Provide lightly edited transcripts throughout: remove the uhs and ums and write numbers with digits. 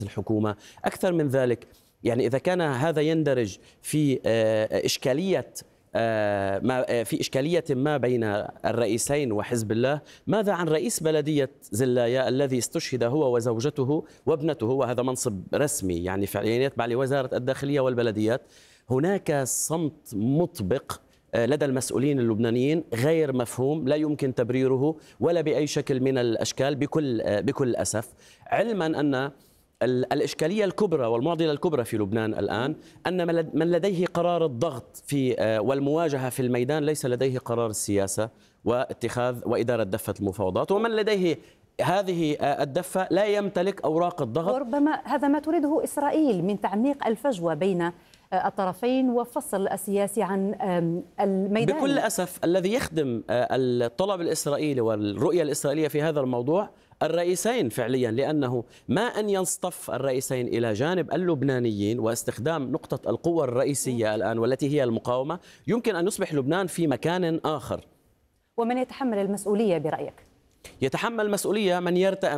الحكومة. أكثر من ذلك، يعني إذا كان هذا يندرج في إشكالية ما بين الرئيسين وحزب الله، ماذا عن رئيس بلدية زلايا الذي استشهد هو وزوجته وابنته، وهذا منصب رسمي يعني فعليا يتبع لوزارة الداخلية والبلديات؟ هناك صمت مطبق لدى المسؤولين اللبنانيين غير مفهوم، لا يمكن تبريره ولا بأي شكل من الأشكال بكل أسف، علما أن الإشكالية الكبرى والمعضلة الكبرى في لبنان الآن أن من لديه قرار الضغط والمواجهة في الميدان ليس لديه قرار السياسة واتخاذ وإدارة دفة المفاوضات، ومن لديه هذه الدفة لا يمتلك أوراق الضغط. وربما هذا ما تريده إسرائيل من تعميق الفجوة بين الطرفين وفصل السياسي عن الميدان. بكل أسف الذي يخدم الطلب الإسرائيلي والرؤية الإسرائيلية في هذا الموضوع الرئيسين فعليا، لأنه ما أن ينصطف الرئيسين إلى جانب اللبنانيين واستخدام نقطة القوة الرئيسية الآن والتي هي المقاومة، يمكن أن يصبح لبنان في مكان آخر. ومن يتحمل المسؤولية برأيك؟ يتحمل مسؤولية من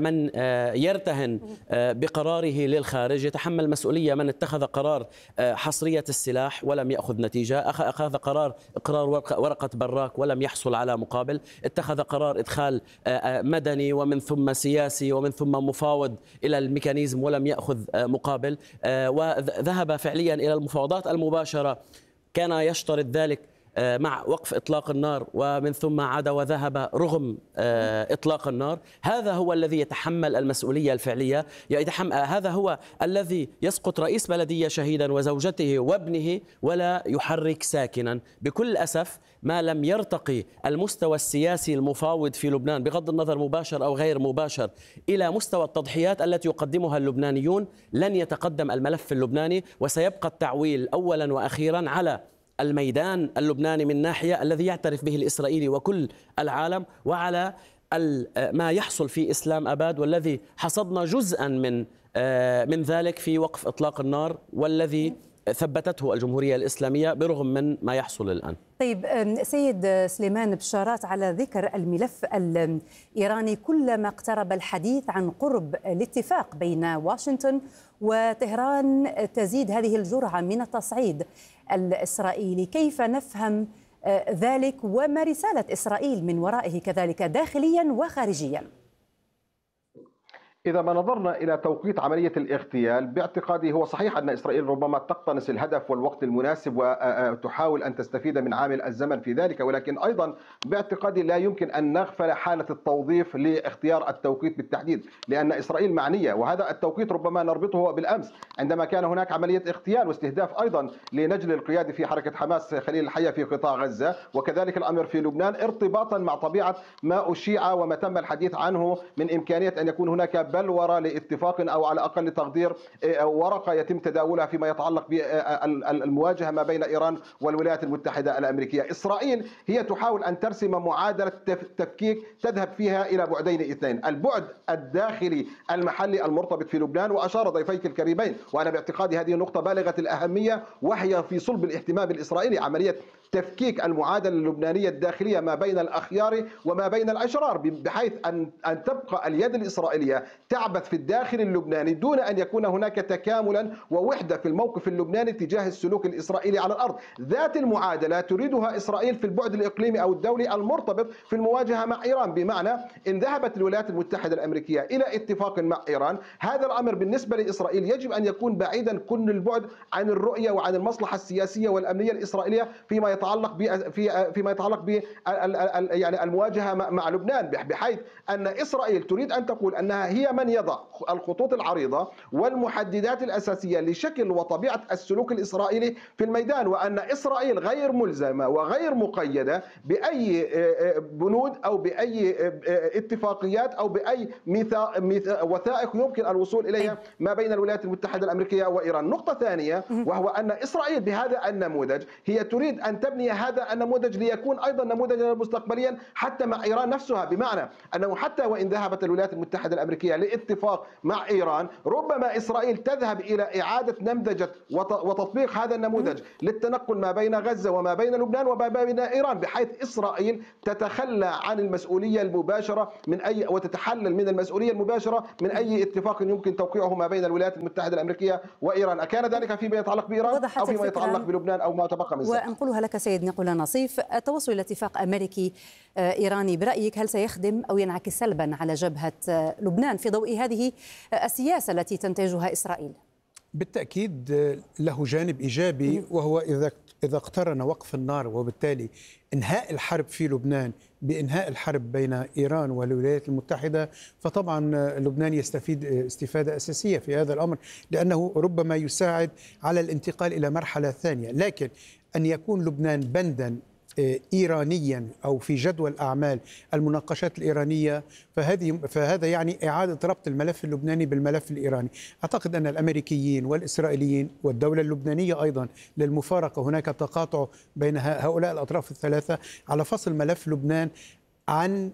يرتهن بقراره للخارج، يتحمل مسؤولية من اتخذ قرار حصرية السلاح ولم يأخذ نتيجة، أخذ قرار إقرار ورقة براك ولم يحصل على مقابل، اتخذ قرار إدخال مدني ومن ثم سياسي ومن ثم مفاوض إلى الميكانيزم ولم يأخذ مقابل، وذهب فعليا إلى المفاوضات المباشرة، كان يشترط ذلك مع وقف إطلاق النار، ومن ثم عاد وذهب رغم إطلاق النار. هذا هو الذي يتحمل المسؤولية الفعلية، هذا هو الذي يسقط رئيس بلدية شهيدا وزوجته وابنه ولا يحرك ساكنا. بكل أسف ما لم يرتقي المستوى السياسي المفاوض في لبنان بغض النظر مباشر أو غير مباشر إلى مستوى التضحيات التي يقدمها اللبنانيون، لن يتقدم الملف اللبناني، وسيبقى التعويل أولا وأخيرا على الميدان اللبناني من ناحية الذي يعترف به الإسرائيلي وكل العالم، وعلى ما يحصل في إسلام أباد والذي حصدنا جزءا من ذلك في وقف إطلاق النار والذي ثبتته الجمهورية الإسلامية برغم من ما يحصل الآن. طيب سيد سليمان بشارات، على ذكر الملف الإيراني، كلما اقترب الحديث عن قرب الاتفاق بين واشنطن وطهران تزيد هذه الجرعة من التصعيد الإسرائيلي. كيف نفهم ذلك وما رسالة إسرائيل من ورائه كذلك داخليا وخارجيا؟ إذا ما نظرنا إلى توقيت عملية الاغتيال، باعتقادي هو صحيح أن إسرائيل ربما تقتنص الهدف والوقت المناسب وتحاول أن تستفيد من عامل الزمن في ذلك، ولكن أيضا باعتقادي لا يمكن أن نغفل حالة التوظيف لاختيار التوقيت بالتحديد، لأن إسرائيل معنية، وهذا التوقيت ربما نربطه بالأمس عندما كان هناك عملية اغتيال واستهداف أيضا لنجل القيادي في حركة حماس خليل الحية في قطاع غزة، وكذلك الأمر في لبنان، ارتباطا مع طبيعة ما أشيع وما تم الحديث عنه من إمكانية أن يكون هناك بلورة لاتفاق أو على أقل تقدير ورقة يتم تداولها فيما يتعلق بالمواجهة ما بين إيران والولايات المتحدة الأمريكية. إسرائيل هي تحاول أن ترسم معادلة تفكيك تذهب فيها إلى بعدين اثنين: البعد الداخلي المحلي المرتبط في لبنان، وأشار ضيفيك الكريمين وأنا باعتقادي هذه النقطة بالغة الأهمية وهي في صلب الاهتمام الإسرائيلي، عملية تفكيك المعادلة اللبنانية الداخلية ما بين الأخيار وما بين الأشرار، بحيث أن تبقى اليد الإسرائيلية تعبث في الداخل اللبناني دون أن يكون هناك تكاملا ووحدة في الموقف اللبناني تجاه السلوك الإسرائيلي على الأرض. ذات المعادلة تريدها إسرائيل في البعد الإقليمي أو الدولي المرتبط في المواجهة مع إيران، بمعنى إن ذهبت الولايات المتحدة الأمريكية إلى اتفاق مع إيران، هذا الأمر بالنسبة لإسرائيل يجب أن يكون بعيدا كل البعد عن الرؤية وعن المصلحة السياسية والأمنية الإسرائيلية فيما يتعلق ب يعني المواجهة مع لبنان، بحيث أن إسرائيل تريد أن تقول أنها هي من يضع الخطوط العريضة والمحددات الأساسية لشكل وطبيعة السلوك الإسرائيلي في الميدان، وأن إسرائيل غير ملزمة وغير مقيدة بأي بنود أو بأي اتفاقيات أو بأي وثائق يمكن الوصول إليها ما بين الولايات المتحدة الأمريكية وإيران. نقطة ثانية، وهو أن إسرائيل بهذا النموذج هي تريد أن تبني يبني هذا النموذج ليكون أيضا نموذجا مستقبليا حتى مع إيران نفسها، بمعنى أنه حتى وإن ذهبت الولايات المتحدة الأمريكية لاتفاق مع إيران، ربما إسرائيل تذهب إلى إعادة نمذجة وتطبيق هذا النموذج للتنقل ما بين غزة وما بين لبنان وما بين إيران، بحيث إسرائيل تتخلى عن المسؤولية المباشرة من أي وتتحلل من المسؤولية المباشرة من أي اتفاق يمكن توقيعه ما بين الولايات المتحدة الأمريكية وإيران، أكان ذلك فيما يتعلق بإيران أو فيما يتعلق بلبنان أو ما تبقى من زمن. وأنقلها لك سيد نيقولا نصيف، التوصل إلى اتفاق أمريكي إيراني برأيك هل سيخدم أو ينعكس سلبا على جبهة لبنان في ضوء هذه السياسة التي تنتهجها إسرائيل؟ بالتأكيد له جانب إيجابي، وهو إذا اقترن وقف النار وبالتالي إنهاء الحرب في لبنان بإنهاء الحرب بين إيران والولايات المتحدة، فطبعا لبنان يستفيد استفادة أساسية في هذا الأمر، لأنه ربما يساعد على الانتقال إلى مرحلة ثانية. لكن أن يكون لبنان بندا إيرانيا أو في جدول أعمال المناقشات الإيرانية، فهذا يعني إعادة ربط الملف اللبناني بالملف الإيراني. أعتقد أن الأمريكيين والإسرائيليين والدولة اللبنانية أيضا للمفارقة هناك تقاطع بين هؤلاء الأطراف الثلاثة على فصل ملف لبنان عن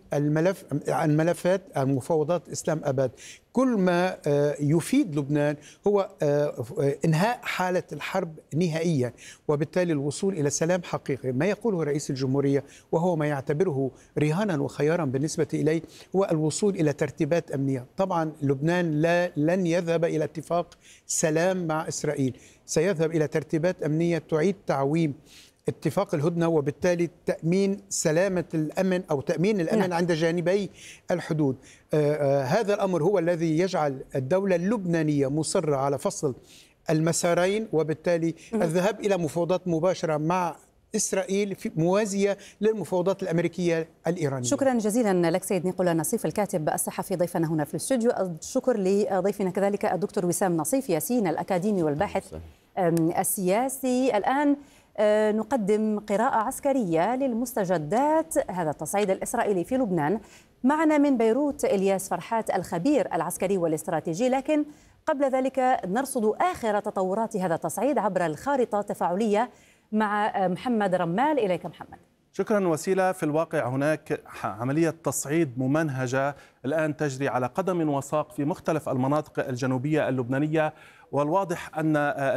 ملفات المفاوضات إسلام أباد. كل ما يفيد لبنان هو إنهاء حالة الحرب نهائيا، وبالتالي الوصول إلى سلام حقيقي. ما يقوله رئيس الجمهورية وهو ما يعتبره رهانا وخيارا بالنسبة إليه هو الوصول إلى ترتيبات أمنية. طبعا لبنان لن يذهب إلى اتفاق سلام مع إسرائيل، سيذهب إلى ترتيبات أمنية تعيد تعويم اتفاق الهدنة، وبالتالي تأمين سلامة الأمن أو تأمين الأمن عند جانبي الحدود. هذا الأمر هو الذي يجعل الدولة اللبنانية مصرة على فصل المسارين، وبالتالي الذهاب إلى مفاوضات مباشرة مع إسرائيل موازية للمفاوضات الأمريكية الإيرانية. شكرا جزيلا لك سيد نيقولا نصيف الكاتب الصحفي ضيفنا هنا في الاستوديو. الشكر لضيفنا كذلك الدكتور وسام نصيف ياسين الأكاديمي والباحث السياسي. الآن نقدم قراءة عسكرية للمستجدات هذا التصعيد الإسرائيلي في لبنان. معنا من بيروت إلياس فرحات الخبير العسكري والاستراتيجي، لكن قبل ذلك نرصد آخر تطورات هذا التصعيد عبر الخارطة التفاعلية مع محمد رمال. إليك محمد. شكرا وسيلة. في الواقع هناك عملية تصعيد ممنهجة الآن تجري على قدم وساق في مختلف المناطق الجنوبية اللبنانية، والواضح أن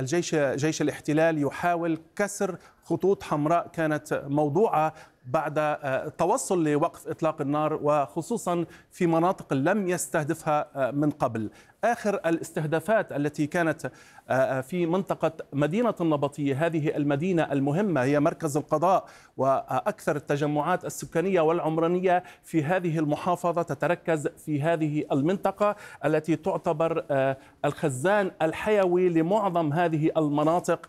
جيش الاحتلال يحاول كسر خطوط حمراء كانت موضوعة بعد التوصل لوقف إطلاق النار، وخصوصا في مناطق لم يستهدفها من قبل. آخر الاستهدافات التي كانت في منطقة مدينة النبطية، هذه المدينة المهمة هي مركز القضاء، وأكثر التجمعات السكانية والعمرانية في هذه المحافظة تتركز في هذه المنطقة التي تعتبر الخزان الحيوي لمعظم هذه المناطق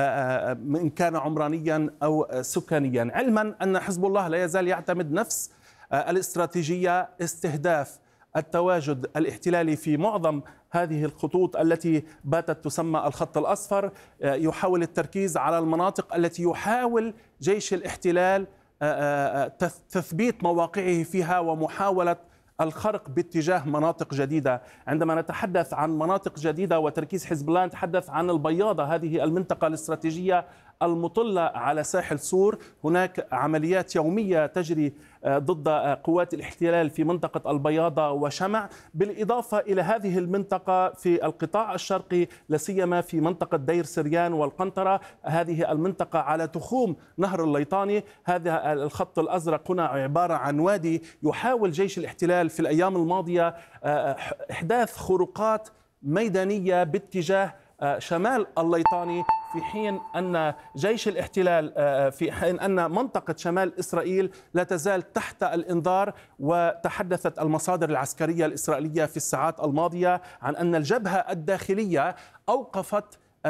إن كان عمرانيا أو سكانيا، علما أن حزب الله لا يزال يعتمد نفس الاستراتيجية، استهداف التواجد الاحتلالي في معظم هذه الخطوط التي باتت تسمى الخط الأصفر. يحاول التركيز على المناطق التي يحاول جيش الاحتلال تثبيت مواقعه فيها ومحاولة الخرق باتجاه مناطق جديدة. عندما نتحدث عن مناطق جديدة وتركيز حزب الله نتحدث عن البياضة، هذه المنطقة الاستراتيجية المطلة على ساحل سور. هناك عمليات يومية تجري ضد قوات الاحتلال في منطقة البياضة وشمع، بالإضافة إلى هذه المنطقة في القطاع الشرقي، لاسيما في منطقة دير سريان والقنطرة، هذه المنطقة على تخوم نهر الليطاني. هذا الخط الأزرق هنا عبارة عن وادي يحاول جيش الاحتلال في الأيام الماضية إحداث خروقات ميدانية باتجاه شمال الليطاني، في حين أن جيش الاحتلال في حين أن منطقة شمال إسرائيل لا تزال تحت الإنذار. وتحدثت المصادر العسكرية الإسرائيلية في الساعات الماضية عن أن الجبهة الداخلية أوقفت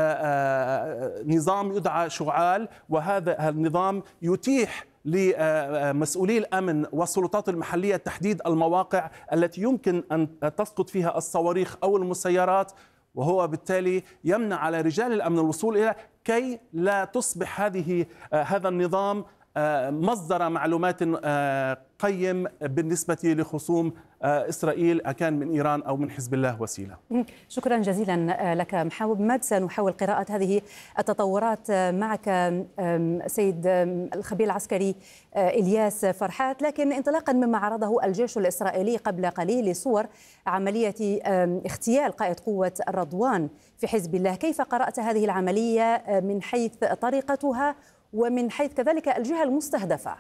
نظام يدعى شعال، وهذا النظام يتيح لمسؤولي الأمن والسلطات المحلية تحديد المواقع التي يمكن أن تسقط فيها الصواريخ أو المسيرات، وهو بالتالي يمنع على رجال الأمن الوصول إلى كي لا تصبح هذا النظام مصدر معلومات قيم بالنسبة لخصوم إسرائيل أكان من إيران أو من حزب الله وسيلة. شكرا جزيلا لك محمد. سنحاول قراءة هذه التطورات معك سيد الخبير العسكري إلياس فرحات، لكن انطلاقا مما عرضه الجيش الإسرائيلي قبل قليل صور عملية اغتيال قائد قوة الرضوان في حزب الله، كيف قرأت هذه العملية من حيث طريقتها ومن حيث كذلك الجهة المستهدفة؟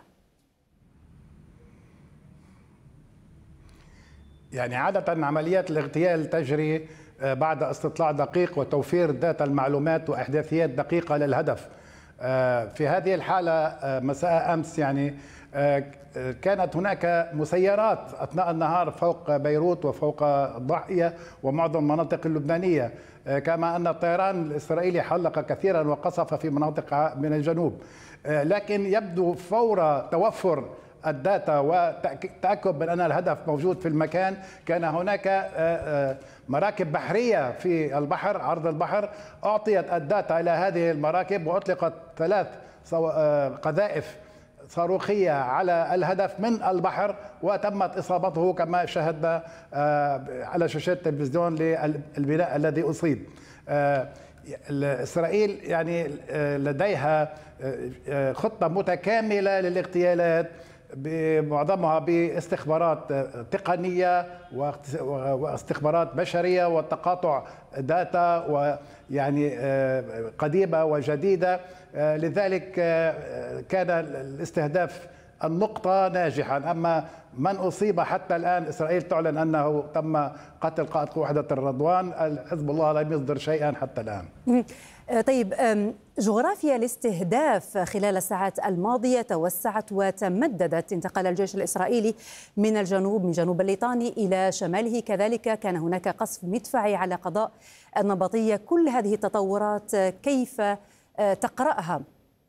يعني عادة عمليات الاغتيال تجري بعد استطلاع دقيق وتوفير داتا المعلومات وإحداثيات دقيقة للهدف. في هذه الحالة مساء أمس يعني كانت هناك مسيرات أثناء النهار فوق بيروت وفوق الضاحية ومعظم المناطق اللبنانية، كما أن الطيران الإسرائيلي حلق كثيرا وقصف في مناطق من الجنوب. لكن يبدو فور توفر الداتا وتأكد من أن الهدف موجود في المكان، كان هناك مراكب بحرية في البحر عرض البحر أعطيت الداتا إلى هذه المراكب وأطلقت 3 قذائف صاروخية على الهدف من البحر وتمت إصابته كما شاهدنا على شاشات التلفزيون للبناء الذي أصيب. إسرائيل يعني لديها خطة متكاملة للاغتيالات معظمها باستخبارات تقنية واستخبارات بشرية وتقاطع داتا ويعني قديمة وجديدة، لذلك كان الاستهداف النقطة ناجحا. أما من أصيب حتى الآن إسرائيل تعلن أنه تم قتل قائد وحدة الرضوان، حزب الله لم يصدر شيئا حتى الآن. طيب، جغرافيا الاستهداف خلال الساعات الماضية توسعت وتمددت. انتقل الجيش الإسرائيلي من الجنوب من جنوب الليطاني إلى شماله، كذلك كان هناك قصف مدفعي على قضاء النبطية. كل هذه التطورات كيف تقرأها؟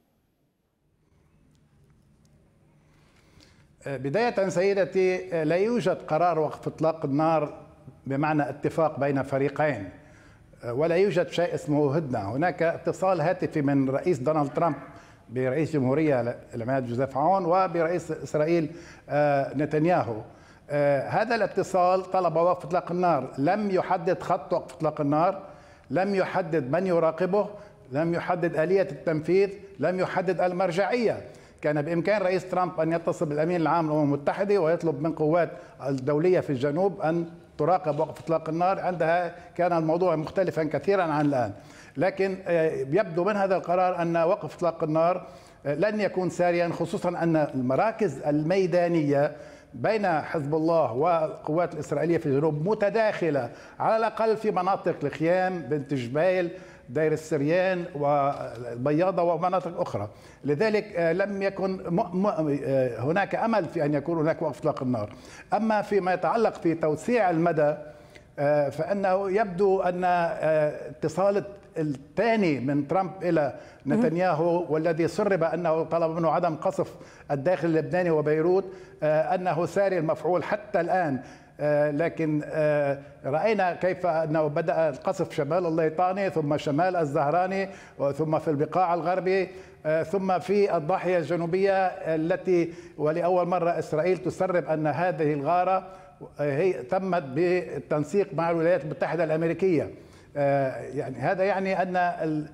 بداية سيدتي، لا يوجد قرار وقف إطلاق النار بمعنى اتفاق بين فريقين، ولا يوجد شيء اسمه هدنة. هناك اتصال هاتفي من رئيس دونالد ترامب برئيس جمهورية العماد جوزيف عون وبرئيس إسرائيل نتنياهو. هذا الاتصال طلب وقف إطلاق النار، لم يحدد خط وقف إطلاق النار، لم يحدد من يراقبه، لم يحدد آلية التنفيذ، لم يحدد المرجعية. كان بإمكان رئيس ترامب أن يتصل بالأمين العام للأمم المتحدة ويطلب من قوات الدولية في الجنوب أن تراقب وقف إطلاق النار، عندها كان الموضوع مختلفا كثيرا عن الآن. لكن يبدو من هذا القرار أن وقف إطلاق النار لن يكون ساريا، خصوصا أن المراكز الميدانية بين حزب الله والقوات الإسرائيلية في الجنوب متداخلة، على الأقل في مناطق الخيام، بنت جبيل، دير السريان والبياضة ومناطق أخرى. لذلك لم يكن هناك أمل في أن يكون هناك وقف إطلاق النار. أما فيما يتعلق في توسيع المدى فإنه يبدو أن اتصال الثاني من ترامب إلى نتنياهو والذي سرب أنه طلب منه عدم قصف الداخل اللبناني وبيروت أنه ساري المفعول حتى الآن. لكن رأينا كيف أنه بدأ القصف شمال الليطاني ثم شمال الزهراني ثم في البقاع الغربي ثم في الضاحية الجنوبية التي ولأول مرة إسرائيل تسرب أن هذه الغارة هي تمت بالتنسيق مع الولايات المتحدة الأمريكية. يعني هذا يعني أن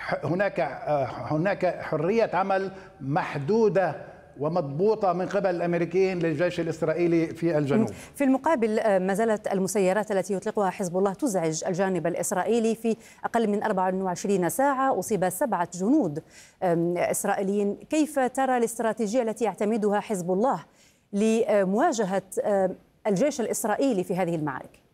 هناك حرية عمل محدودة ومضبوطة من قبل الأمريكيين للجيش الإسرائيلي في الجنوب. في المقابل ما زالت المسيرات التي يطلقها حزب الله تزعج الجانب الإسرائيلي. في أقل من 24 ساعة أصيب 7 جنود إسرائيليين. كيف ترى الاستراتيجية التي يعتمدها حزب الله لمواجهة الجيش الإسرائيلي في هذه المعارك؟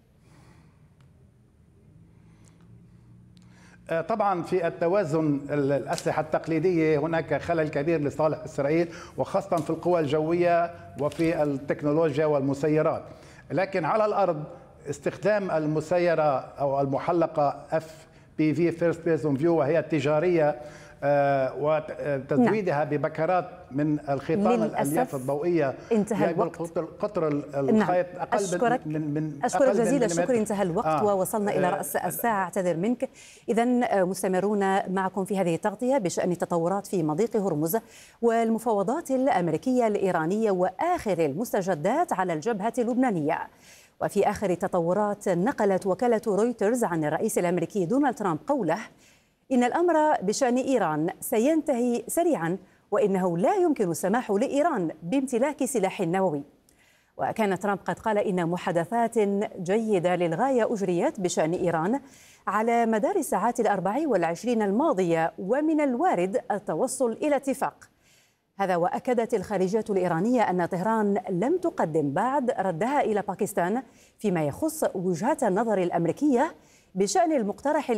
طبعا في التوازن الأسلحة التقليدية هناك خلل كبير لصالح إسرائيل، وخاصة في القوى الجوية وفي التكنولوجيا والمسيرات. لكن على الأرض استخدام المسيرة أو المحلقة FPV First Person View وهي التجارية وتزويدها ببكرات من الخيطان الألياف الضوئية انتهى الوقت. قطر الخيط أقل أشكرك من أشكرك جزيل الشكر. انتهى الوقت ووصلنا إلى رأس الساعة. أعتذر منك. إذن مستمرون معكم في هذه التغطية بشأن التطورات في مضيق هرمز والمفاوضات الأمريكية الإيرانية وآخر المستجدات على الجبهة اللبنانية. وفي آخر التطورات نقلت وكالة رويترز عن الرئيس الأمريكي دونالد ترامب قوله إن الأمر بشأن إيران سينتهي سريعا وإنه لا يمكن السماح لإيران بامتلاك سلاح نووي. وكان ترامب قد قال إن محادثات جيدة للغاية أجريت بشأن إيران على مدار الساعات 24 الماضية ومن الوارد التوصل إلى اتفاق. هذا وأكدت الخارجية الإيرانية أن طهران لم تقدم بعد ردها إلى باكستان فيما يخص وجهات النظر الأمريكية بشأن المقترح